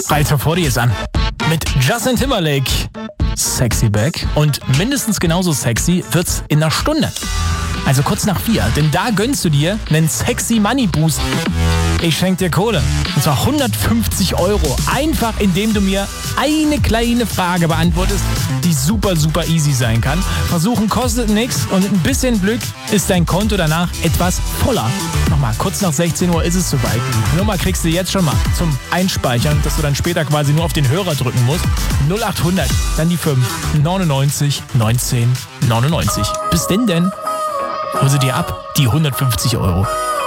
Alter, vor dir ist an. Mit Justin Timberlake. Sexy Back. Und mindestens genauso sexy wird's in einer Stunde. Also kurz nach 4, denn da gönnst du dir einen sexy Money Boost. Ich schenk dir Kohle. Und zwar 150 €. Einfach indem du mir eine kleine Frage beantwortest, die super, super easy sein kann. Versuchen kostet nichts und mit ein bisschen Glück ist dein Konto danach etwas voller. Nochmal, kurz nach 16 Uhr ist es soweit. Die Nummer kriegst du jetzt schon mal zum Einspeichern, dass du dann später quasi nur auf den Hörer drücken musst. 0800, dann die 5, 99 19 99. Bis denn? Hol sie dir ab, die 150 €.